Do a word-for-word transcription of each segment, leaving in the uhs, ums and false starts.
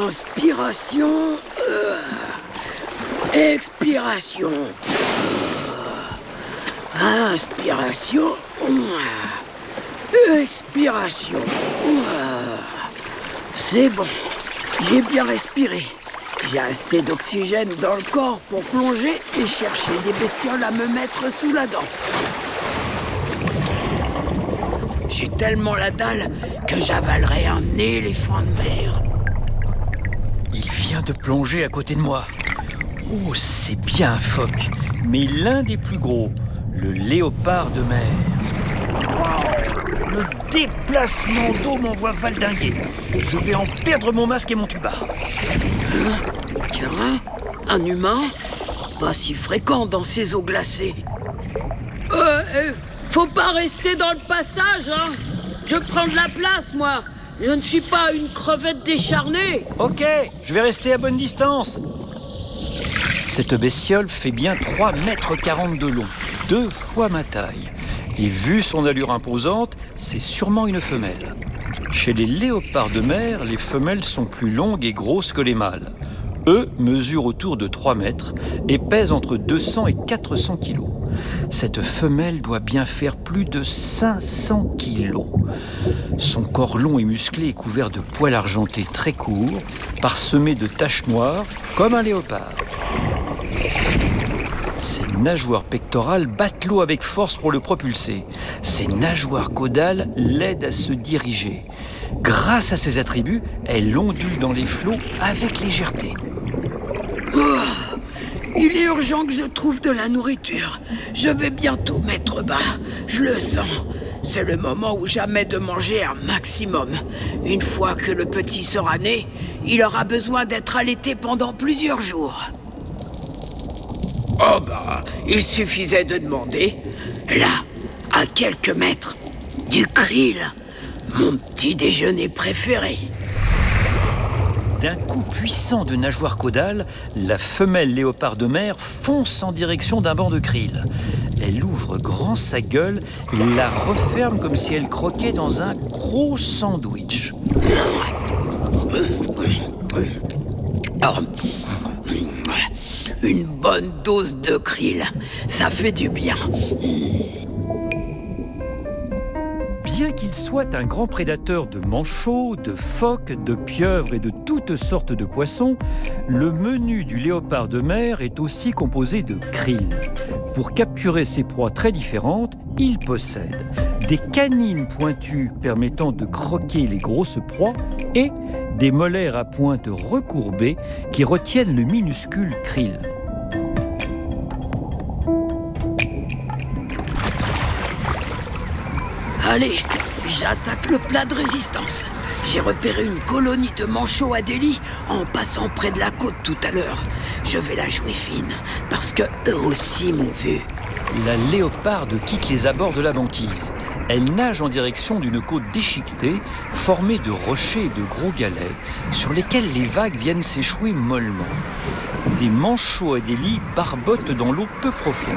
Inspiration. Euh, expiration. Euh, inspiration. Euh, expiration. Euh, c'est bon. J'ai bien respiré. J'ai assez d'oxygène dans le corps pour plonger et chercher des bestioles à me mettre sous la dent. J'ai tellement la dalle que j'avalerais un éléphant de mer. Il vient de plonger à côté de moi. Oh, c'est bien un phoque, mais l'un des plus gros, le léopard de mer. Wow, le déplacement d'eau m'envoie valdinguer. Je vais en perdre mon masque et mon tuba. Hein? Tiens, un humain? Pas si fréquent dans ces eaux glacées. Euh, euh, faut pas rester dans le passage, hein. Je prends de la place, moi. Je ne suis pas une crevette décharnée. Ok, je vais rester à bonne distance. Cette bestiole fait bien trois mètres quarante de long, deux fois ma taille. Et vu son allure imposante, c'est sûrement une femelle. Chez les léopards de mer, les femelles sont plus longues et grosses que les mâles. Eux mesurent autour de trois mètres et pèsent entre deux cents et quatre cents kilos. Cette femelle doit bien faire plus de cinq cents kilos. Son corps long et musclé est couvert de poils argentés très courts, parsemés de taches noires, comme un léopard. Ses nageoires pectorales battent l'eau avec force pour le propulser. Ses nageoires caudales l'aident à se diriger. Grâce à ses attributs, elle ondule dans les flots avec légèreté. Oh, il est urgent que je trouve de la nourriture. Je vais bientôt mettre bas. Je le sens. C'est le moment ou jamais de manger un maximum. Une fois que le petit sera né, il aura besoin d'être allaité pendant plusieurs jours. Oh bah, il suffisait de demander. Là, à quelques mètres, du krill, mon petit déjeuner préféré. D'un coup puissant de nageoires caudales, la femelle léopard de mer fonce en direction d'un banc de krill. Elle ouvre grand sa gueule et la referme comme si elle croquait dans un gros sandwich. Oh. Une bonne dose de krill, ça fait du bien. Bien qu'il soit un grand prédateur de manchots, de phoques, de pieuvres et de toutes sortes de poissons, le menu du léopard de mer est aussi composé de krill. Pour capturer ces proies très différentes, il possède des canines pointues permettant de croquer les grosses proies et des molaires à pointe recourbées qui retiennent le minuscule krill. Allez, j'attaque le plat de résistance. J'ai repéré une colonie de manchots à Delhi en passant près de la côte tout à l'heure. Je vais la jouer fine, parce que eux aussi m'ont vu. La léoparde quitte les abords de la banquise. Elle nage en direction d'une côte déchiquetée, formée de rochers et de gros galets, sur lesquels les vagues viennent s'échouer mollement. Des manchots à Delhi barbotent dans l'eau peu profonde.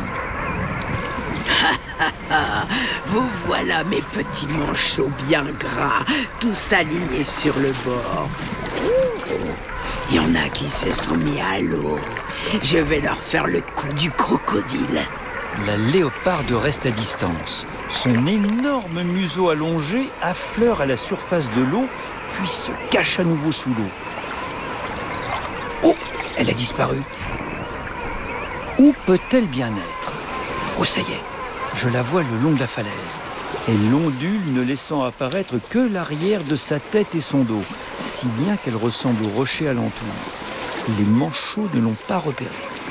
Vous voilà mes petits manchots bien gras, tous alignés sur le bord. Il y en a qui se sont mis à l'eau. Je vais leur faire le coup du crocodile. La léoparde reste à distance. Son énorme museau allongé affleure à la surface de l'eau, puis se cache à nouveau sous l'eau. Oh, elle a disparu. Où peut-elle bien être? Oh, ça y est, je la vois le long de la falaise. Elle ondule, ne laissant apparaître que l'arrière de sa tête et son dos, si bien qu'elle ressemble aux rochers alentour. Les manchots ne l'ont pas repérée.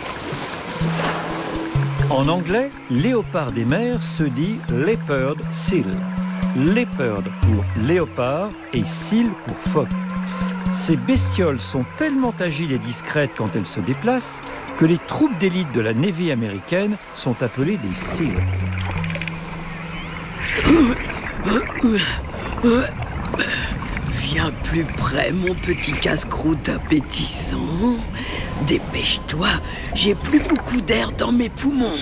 En anglais, léopard des mers se dit leopard seal. Leopard pour léopard et seal pour phoque. Ces bestioles sont tellement agiles et discrètes quand elles se déplacent que les troupes d'élite de la Navy américaine sont appelées des seals. Viens plus près, mon petit casse-croûte appétissant. Dépêche-toi, j'ai plus beaucoup d'air dans mes poumons.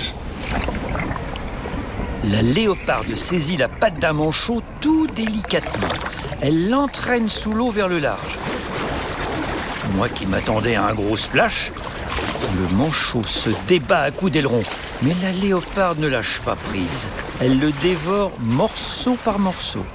La léoparde saisit la patte d'un manchot tout délicatement. Elle l'entraîne sous l'eau vers le large. Moi qui m'attendais à un gros splash, le manchot se débat à coups d'aileron. Mais la léoparde ne lâche pas prise. Elle le dévore morceau par morceau.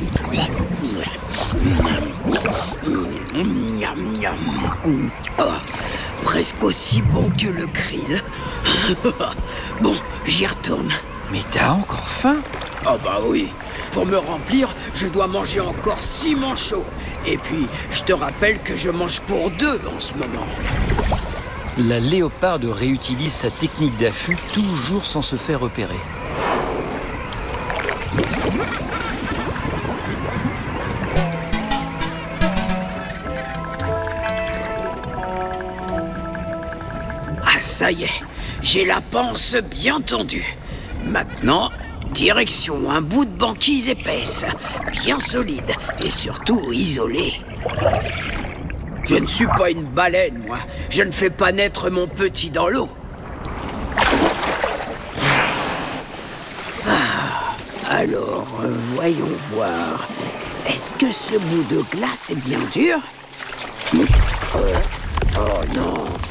Oh, presque aussi bon que le krill. Bon, j'y retourne. Mais t'as encore faim? Ah bah oui. Pour me remplir, je dois manger encore six manchots. Et puis, je te rappelle que je mange pour deux en ce moment. La léoparde réutilise sa technique d'affût, toujours sans se faire repérer. Ah ça y est, j'ai la panse bien tendue. Maintenant, direction un bout de banquise épaisse, bien solide et surtout isolée. Je ne suis pas une baleine, moi. Je ne fais pas naître mon petit dans l'eau. Ah, alors, voyons voir. Est-ce que ce bout de glace est bien dur? Oh, oh non,